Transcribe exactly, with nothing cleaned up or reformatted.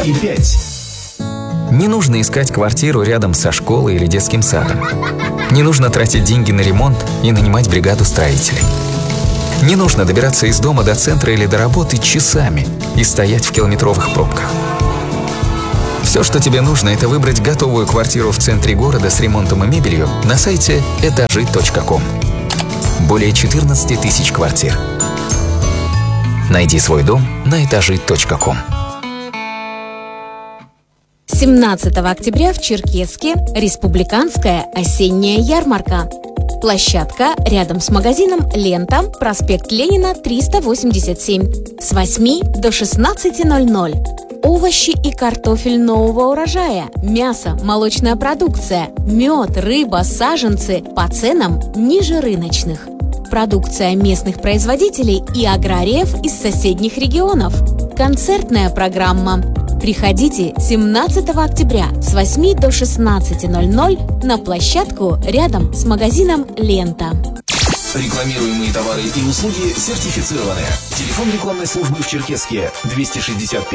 и пять. Не нужно искать квартиру рядом со школой или детским садом. Не нужно тратить деньги на ремонт и нанимать бригаду строителей. Не нужно добираться из дома до центра или до работы часами и стоять в километровых пробках. Все, что тебе нужно, это выбрать готовую квартиру в центре города с ремонтом и мебелью на сайте этажи точка ком. Более четырнадцать тысяч квартир. Найди свой дом на этажи точка ком. семнадцатого октября в Черкесске республиканская осенняя ярмарка. Площадка рядом с магазином «Лента», проспект Ленина, триста восемьдесят семь, с восьми до шестнадцати ноль-ноль. Овощи и картофель нового урожая, мясо, молочная продукция, мед, рыба, саженцы по ценам ниже рыночных. Продукция местных производителей и аграриев из соседних регионов. Концертная программа. Приходите семнадцатого октября с восьми до шестнадцати ноль-ноль на площадку рядом с магазином «Лента». Рекламируемые товары и услуги сертифицированы. Телефон рекламной службы в Черкесске двести шестьдесят пять